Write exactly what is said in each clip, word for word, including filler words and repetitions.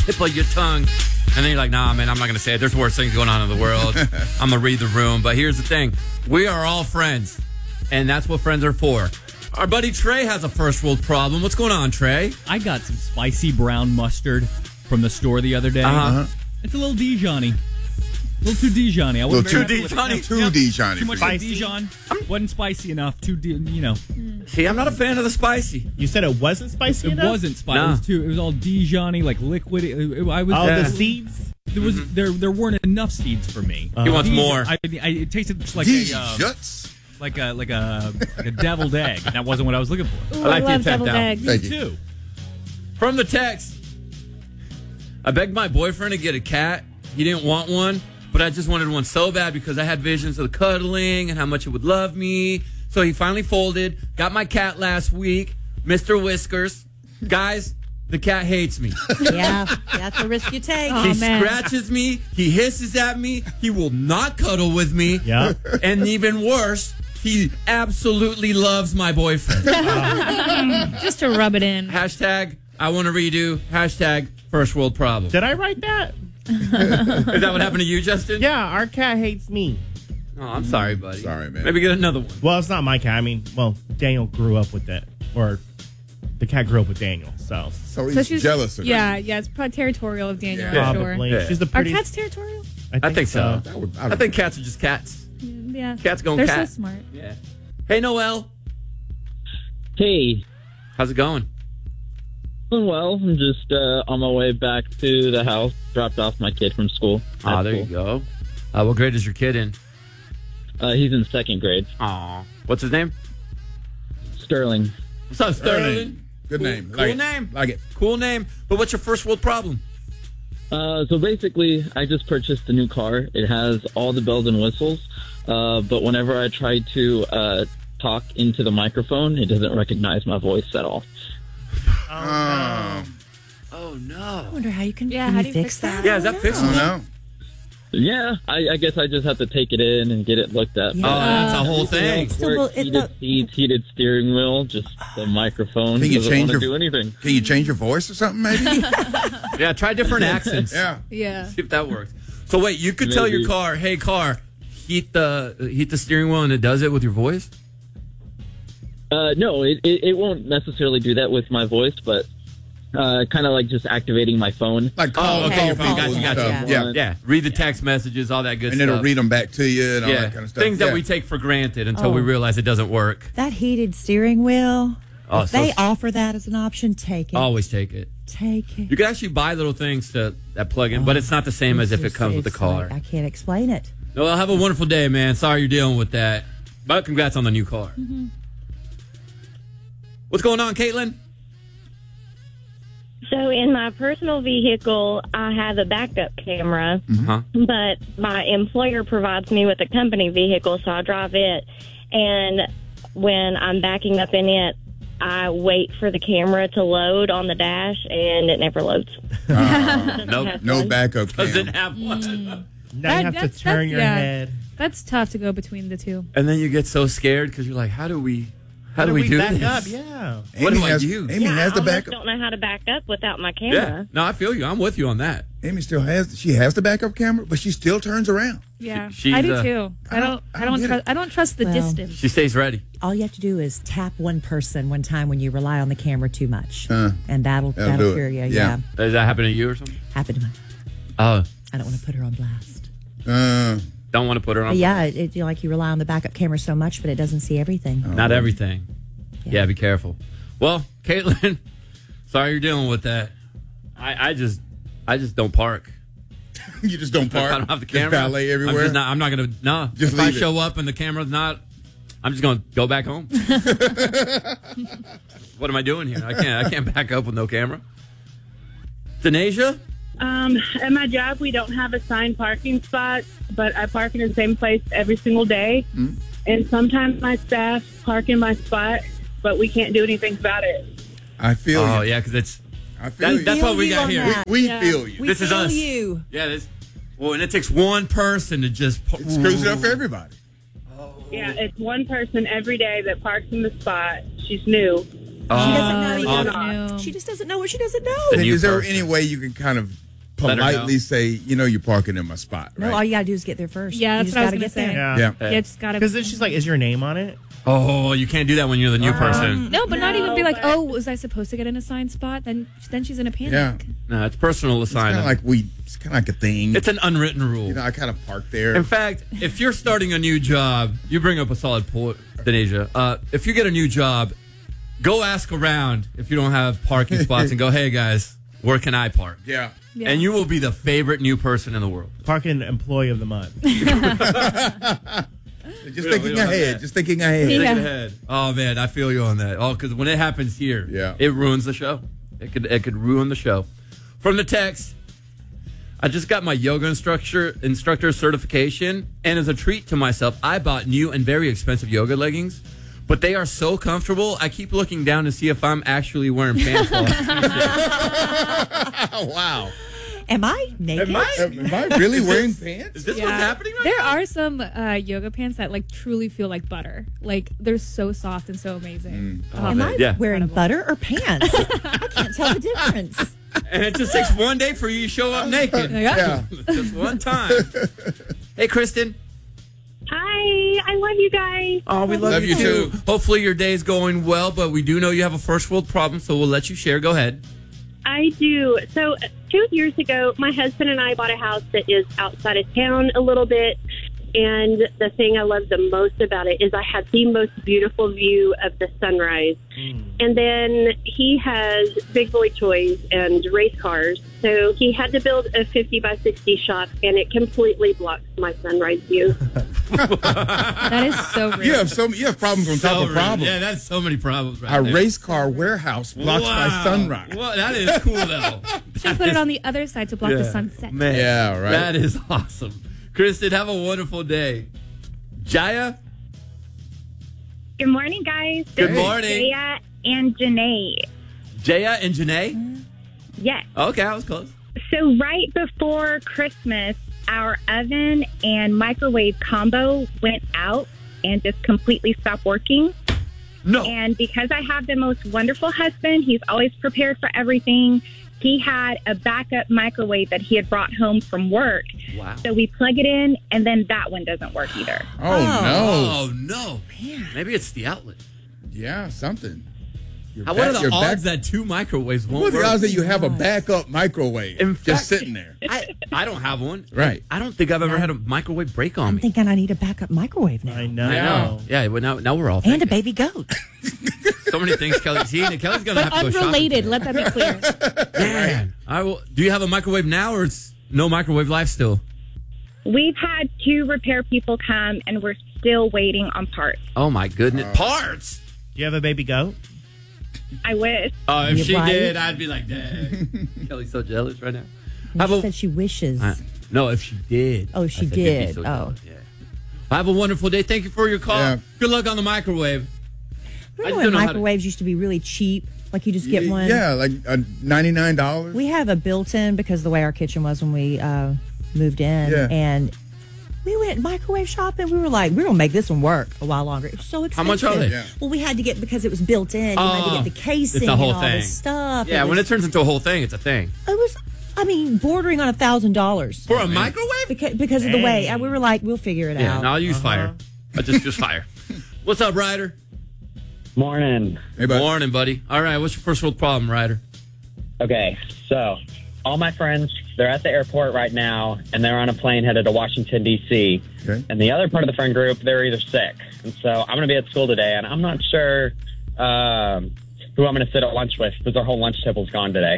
tip of your tongue. And then you're like, nah, man, I'm not going to say it. There's worse things going on in the world. I'm going to read the room. But here's the thing. We are all friends. And that's what friends are for. Our buddy Trey has a first world problem. What's going on, Trey? I got some spicy brown mustard from the store the other day. Uh-huh. It's a little Dijon-y. A little too Dijon-y. I wasn't Too very happy with it. Dijon-y? Too Yep. Dijon-y. Too much for you. like Dijon. Wasn't spicy enough. Too, di- you know. See, I'm not a fan of the spicy. You said it wasn't spicy It enough? wasn't spicy. No. It was too. It was all Dijon-y, like liquid. It, it- I was. Oh, Yeah. the seeds? There was there there weren't enough seeds for me. He wants Dijon- more. I, I, it tasted just like a uh, Dijuts. like a like a like a deviled egg. And that wasn't what I was looking for. Ooh, I like I the love attack deviled down. eggs. Thank Me you. too. From the text, I begged my boyfriend to get a cat. He didn't want one, but I just wanted one so bad because I had visions of the cuddling and how much it would love me. So he finally folded, got my cat last week, Mister Whiskers. Guys, the cat hates me. Yeah, that's a risk you take. Oh, He man. scratches me. He hisses at me. He will not cuddle with me. Yeah. And even worse, he absolutely loves my boyfriend. Just to rub it in. Hashtag, I want to redo. Hashtag, first world problem. Did I write that? Is that what happened to you, Justin? Yeah, our cat hates me. Oh, I'm sorry, buddy. Sorry, man. Maybe get another one. Well, it's not my cat. I mean, well, Daniel grew up with that. Or the cat grew up with Daniel, so. So he's So she's jealous of Yeah, her. yeah, it's probably territorial of Daniel, Yeah. I'm Probably. sure. Yeah. She's the Are prettiest. cats territorial? I think so. That would- I think cats are just cats. Yeah. Cats going They're cat. so smart. Yeah. Hey, Noel. Hey, How's it going? doing well. I'm just uh, on my way back to the house. Dropped off my kid from school. Ah, That's there you cool. go. Uh, what grade is your kid in? Uh, he's in second grade. Aw. What's his name? Sterling. What's up, Sterling? Good Cool- name. Cool Like it. name. Like it. Cool name. But what's your first world problem? Uh, so basically, I just purchased a new car. It has all the bells and whistles, uh, but whenever I try to uh, talk into the microphone, it doesn't recognize my voice at all. Um, Oh, I no. wonder how you can, Yeah, can how you do you fix fix that. that? Yeah, is that I fixable? don't know. Yeah, I, I guess I just have to take it in and get it looked at. Yeah. Oh, that's a whole thing. Still, Work, well, it- heated the- seats, heated steering wheel, just the microphone Can you doesn't change want to your- do anything. Can you change your voice or something, maybe? Yeah, try different accents. Yeah. Yeah. See if that works. So wait, you could tell your Maybe. car, "Hey, car, heat the heat the steering wheel," and it does it with your voice. Uh, no, it, it, it won't necessarily do that with my voice, but uh, kind of like just activating my phone. Like call, Oh, okay, call you're fine. people Gotcha, and gotcha. stuff. Yeah. Yeah, read the text messages, all that good And stuff. it'll read them back to you and all yeah, that kind of stuff. things that Yeah. we take for granted until we Oh. realize it doesn't work. That heated steering wheel, Oh, if so- they offer that as an option, take it. Always take it. Take it. You can actually buy little things to that plug in, but it's not the same as It's if it just- comes with the it's car. like- I can't explain it. No, well, have a wonderful day, man. Sorry you're dealing with that, but congrats on the new car. Mm-hmm. What's going on, Caitlin? So in my personal vehicle, I have a backup camera, Huh? but my employer provides me with a company vehicle, so I drive it. And when I'm backing up in it, I wait for the camera to load on the dash, and it never loads. Uh, Nope. no backup Doesn't cam. have one. Now That- you have to that's- turn that's- your yeah. head. That's tough to go between the two. And then you get so scared because you're like, how do we, how, do we, do back this? up? Yeah. What Amy do I has, use? Amy has the I almost backup. don't know how to back up without my Yeah. camera. No, I feel you. I'm with you on that. Amy still has. She has the backup camera, but she still turns around. Yeah, She- I she's, do uh, too. I don't. I I don't don't. get Trust, it. I don't trust the Well, distance. She stays ready. All you have to do is tap one person one time when you rely on the camera too much, Uh, and that'll that'll that'll, do it. cure you. Yeah. Yeah. Does that happen to you or something? Happened to me. Oh, I don't want to put her on blast. uh, don't want to put her on. But yeah, it, it, you know, like you rely on the backup camera so much, but it doesn't see everything. Not everything. Yeah. Yeah. be careful. Well, Caitlin, sorry you're dealing with that. I, I just, I just don't park. you just don't If park. I don't have the Just camera. valet I'm, everywhere. just not, I'm not gonna. No. Just if I leave it. show up and the camera's not, I'm just gonna go back home. What am I doing here? I can't. I can't back up with no camera. Denasia? Um, at my job, we don't have assigned parking spots, but I park in the same place every single day. Mm. And sometimes my staff park in my spot, but we can't do anything about it. I feel Oh you. yeah, because it's I feel that, you. that's what we you got on here. that. we Yeah. feel you. We This is feel us. you. Yeah, this. Well, and it takes one person to just. pu- It screws it up for everybody. Yeah, it's one person every day that parks in the spot. She's new, Oh, She doesn't know oh, either. no. She just doesn't know what she doesn't know. The new Is there person. any way you can kind of Let her know. politely say, you know, you're parking in my spot, No, right? all you gotta do is get there first. Yeah, you that's just what I was gotta gonna get say. there. Yeah. Yeah. Yeah, just gotta. Because then she's like, is your name on it? Oh, you can't do that when you're the new person. No, but not No, even be like, but- oh, was I supposed to get an assigned spot? Then, then she's in a panic. Yeah. No, it's personal It's kind assignment. of like we, it's kind of like a thing. It's an unwritten rule. You know, I kind of park there. In fact, if you're starting a new job, you bring up a solid point, Denasia. Uh, if you get a new job, go ask around if you don't have parking spots and go, hey, guys, where can I park? yeah. Yeah. And you will be the favorite new person in the world. Parking employee of the month. Just We don't- we thinking don't have ahead. that. Just thinking ahead. Yeah. Think ahead. Oh, man, I feel you on that. Oh, because when it happens here, Yeah. it ruins the show. It could it could ruin the show. From the text, I just got my yoga instructor instructor certification, and as a treat to myself, I bought new and very expensive yoga leggings. But they are so comfortable, I keep looking down to see if I'm actually wearing pants. while I- Oh, wow. Am I naked? Am I, am I really wearing pants? Is this Yeah. what's happening right There now? are some uh, yoga pants that like truly feel like butter. Like they're so soft and so amazing. Oh, Am man. I Yeah. wearing butter or pants? I can't tell the difference. And it just takes one day for you to show up naked. Yeah. Just one time. Hey, Kristen. Hi, I love you guys. Oh, we love, Love you, you too. too. Hopefully your day's going well, but we do know you have a first world problem, so we'll let you share. Go ahead. I do. So, two years ago, my husband and I bought a house that is outside of town a little bit. And the thing I love the most about it is I had the most beautiful view of the sunrise. And then he has big boy toys and race cars. So he had to build a fifty by sixty shop, and it completely blocks my sunrise view. that is so real. You have so you have problems on top So of rude. problems. Yeah, that's so many problems right Our there. race car warehouse blocks my Wow. sunrise. Well, that is cool, though. Should put it on the other side to block the sunset. Man, Yeah, right. That is awesome. Kristen, have a wonderful day. Jaya? Good morning, guys. Good This is morning. Jaya and Janae. Jaya and Janae? Yes. Okay, I was close. So right before Christmas, our oven and microwave combo went out and just completely stopped working. No. And because I have the most wonderful husband, he's always prepared for everything. He had a backup microwave that he had brought home from work. Wow. So we plug it in, and then that one doesn't work either. Oh, Oh, no. Maybe it's the outlet. no. Yeah, something. Your How, what are back- the your odds back- that two microwaves won't What are the work? odds that you have a backup microwave In just fact- sitting there? I, I don't have one. Right. I don't think I've ever had a microwave break on I'm me. thinking I need a backup microwave now. I know. I know. Yeah, well, now, now we're all And a thinking. baby goat. So many things Kelly's eating. Kelly's going to But have to go shopping. unrelated. Let that be clear. Man. I will, do you have a microwave now, or it's no microwave life still? We've had two repair people come, and we're still waiting on parts. Oh, my goodness. Parts? Do you have a baby goat? I wish. Oh, if You she right? did, I'd be like, dang. Kelly's so jealous right now. How She about, said she wishes. uh, no, if she did. Oh, she I said you'd be did. so Oh. jealous, yeah. Have a wonderful day. Thank you for your call. Yeah. Good luck on the microwave. I Remember just when don't know how to- microwaves used to be really cheap? Like you just get one? Yeah, like uh, ninety-nine dollars. We have a built-in because of the way our kitchen was when we uh, moved in. Yeah. And we went microwave shopping. We were like, we're going to make this one work a while longer. It was so How expensive. much are they? Yeah. Well, we had to get, because it was built in, you had to Oh, get the casing it's a whole and all thing. this stuff. Yeah, it when was, it turns into a whole thing, it's a thing. it was, I mean, bordering on a thousand dollars. For a microwave? Because, because of the way. And we were like, we'll figure it Yeah, out. no, I'll use fire. I just use fire. What's up, Ryder? Morning. Hey, bud. Morning, buddy. All right, what's your first world problem, Ryder? Okay, so all my friends, they're at the airport right now, and they're on a plane headed to Washington, D C Okay. And the other part of the friend group, they're either sick. And so I'm going to be at school today, and I'm not sure um, who I'm going to sit at lunch with because our whole lunch table's gone today.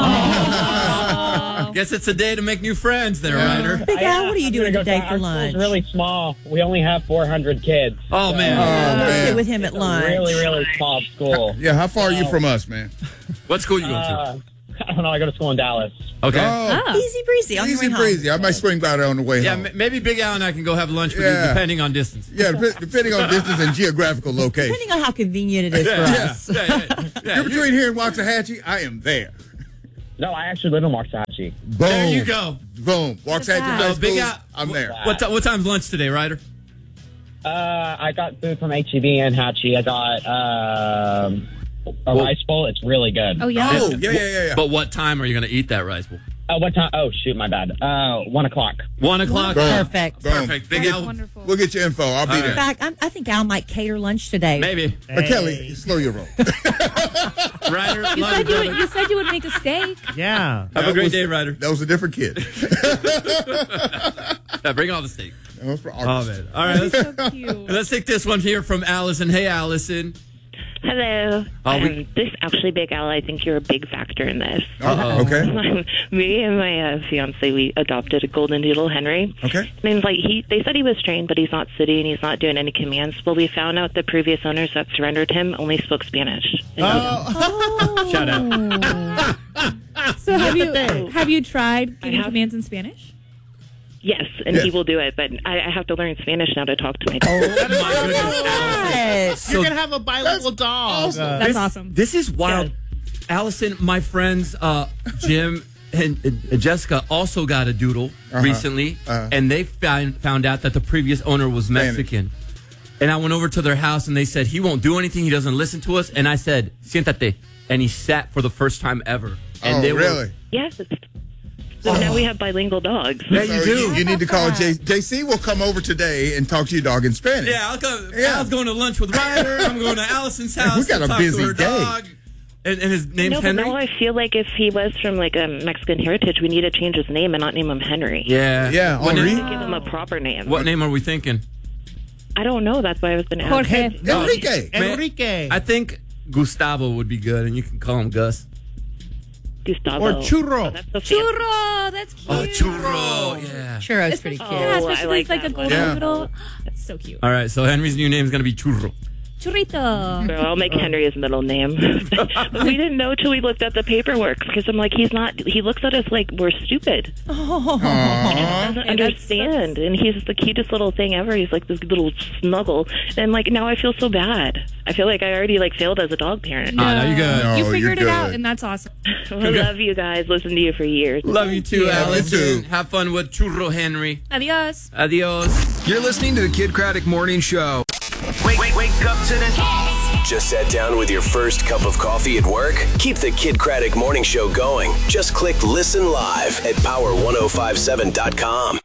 Guess it's a day to make new friends there, Ryder. Big Al, what are you I'm doing gonna go today to- for our lunch? school's really small. We only have four hundred kids. Oh, man. Oh, Go man. sit with him at It's a lunch. really, really small school. Yeah, how far are you from us, man? What school you go to? Uh, I don't know. I go to school in Dallas. Okay. Oh, Easy breezy. On your easy way home. breezy. I might swing by there on the way Yeah, home. m- maybe Big Al and I can go have lunch with Yeah. you, depending on distance. Yeah, dep- depending on distance and geographical location. Depending on how convenient it is for Yeah, us. yeah, yeah, yeah. You're between here and Waxahachie, I am there. No, I actually live in Waxahachie. Boom. There you go. Boom. Waxahachie High So, School, Big Al, I'm there. What, ti- what time's lunch today, Ryder? Uh, I got food from H E B and Hatchie. I got um, a rice bowl. It's really good. Oh, yeah. Oh, yeah, yeah, yeah, yeah. But what time are you going to eat that rice bowl? Uh, what time? Oh, shoot, my bad. Uh, one o'clock. One o'clock. Boom. Perfect. Boom. Perfect. Big We'll Al. get, Wonderful. we'll get your info. I'll be All In there. fact, I'm, I think Al might cater lunch today. Maybe. But Kelly, slow your roll. Ryder, You love said you, you, would, brother. you said you would make a steak. Yeah. Have a That great was- day, Ryder. That was a different kid. Yeah, bring all the steak. That was for Oh, August. man. All right. Let's, So cute. let's take this one here from Allison. Hey, Allison. Hello. Oh, we- um, this actually, Big Al, I think you're a big factor in this. Uh-oh. Okay. Me and my uh, fiance, we adopted a golden doodle, Henry. Okay. And like he, they said he was trained, but he's not sitting, and he's not doing any commands. Well, we found out the previous owners that surrendered him only spoke Spanish. And Oh. Shout out. So have you thing. have you tried giving have- commands in Spanish? yes, and Yes. he will do it, but I, I have to learn Spanish now to talk to my dog. My goodness, Allison. Yes. So You're going to have a bilingual dog. Uh, That's this, awesome. This is wild. Allison, my friends, uh, Jim and, and Jessica also got a doodle Uh-huh. recently, Uh-huh. and they found, found out that the previous owner was Spanish. Mexican. And I went over to their house, and they said, he won't do anything. He doesn't listen to us. And I said, siéntate. And he sat for the first time ever. And Oh, they really? Were, Yes. So now we have bilingual dogs. yeah, you So do. You, you need to call J- JC. Will come over today and talk to your dog in Spanish. Yeah, I'll go. Yeah. Al's going to lunch with Ryder. I'm going to Allison's house. We got to a talk busy to her day. dog. And, and his name's No, but Henry. now I feel like if he was from like a Mexican heritage, we need to change his name and not name him Henry. Yeah. Yeah, What Henri. name, Give him a proper name. what name are we thinking? I don't know. That's why I was going to ask. Jorge. Enrique. Man, Enrique. I think Gustavo would be good, and you can call him Gus. Gustavo. Or Churro. Oh, that's so fancy. Churro, that's cute. Oh, churro. Yeah. Churro's pretty cute. Yeah, Oh, I especially like it's like a that golden one. Yeah. doodle. That's so cute. All right, so Henry's new name is going to be Churro. Churrito. So I'll make Henry his middle name. But we didn't know till we looked at the paperwork because I'm like, he's not. He looks at us like we're stupid. Aw. Doesn't And that's- understand, and he's the cutest little thing ever. He's like this little snuggle, and like now I feel so bad. I feel like I already like failed as a dog parent. Ah, no, you're good. No, You you're figured it out, good. and that's awesome. I love you guys. Listen to you for years. Love you too, you. Allison. Love you too. Have fun with Churro Henry. Adios. Adios. You're listening to the Kid Craddock Morning Show. Wake, wake, wake up to the Just sat down with your first cup of coffee at work? Keep the Kid Craddock Morning Show going. Just click Listen Live at power ten fifty-seven dot com.